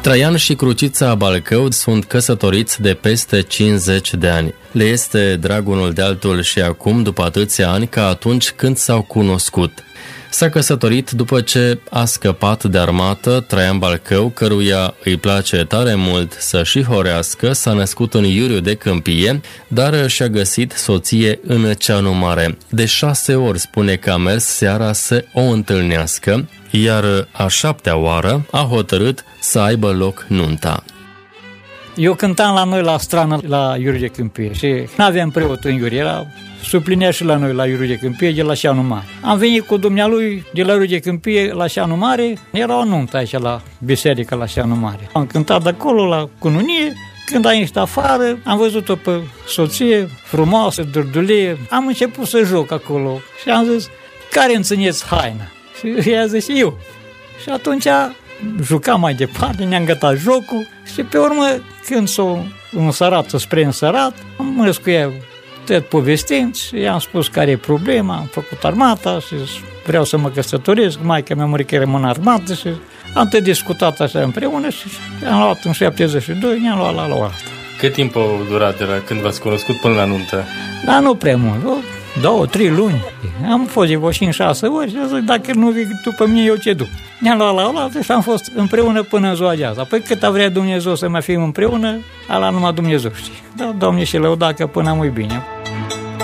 Traian și Crucița Balcău sunt căsătoriți de peste 50 de ani. Le este drag unul de altul și acum, după atâția ani, ca atunci când s-au cunoscut. S-a căsătorit după ce a scăpat de armată. Traian Balcău, căruia îi place tare mult să și horească, s-a născut în Iuriu de Câmpie, dar și-a găsit soție în Ceanu Mare. De 6 ori spune că a mers seara să o întâlnească, iar a 7-a oară a hotărât să aibă loc nunta. Eu cântam la noi la strană, la Iuriu de Câmpie și n-aveam preot în Iuriu, era suplinea și la noi la Iuriu de Câmpie, de la Ceanu Mare. Am venit cu dumnealui de la Iuriu de Câmpie la Ceanu Mare, era o nuntă aici la biserică la Ceanu Mare. Am cântat de acolo la cununie, când am ieșit afară, am văzut-o pe soție, frumoasă, dârdulie, am început să joc acolo și am zis, care îmi țineți haina? Și ea zis, eu. Și atunci jucam mai departe, ne-am gătat jocul și pe urmă, când s-o însărat spre însărat, am mers cu ea tot povestind și i-am spus care e problema, am făcut armata și vreau să mă căsătoresc, maica mea murit că era în armată și am tot discutat așa împreună și am luat în 72, ne-am luat la asta. Cât timp a durat de la când v-ați cunoscut până la nuntă? Da, nu prea mult, 2-3 luni. Am fost divorțit în 6 ori și zic, dacă nu vii după mine, eu ce duc. Ne-am luat la oaltă și am fost împreună până în ziua de azi. Apoi cât a vrea Dumnezeu să mai fim împreună, ala numai Dumnezeu știe. Da, Doamne și lăuda că până am bine.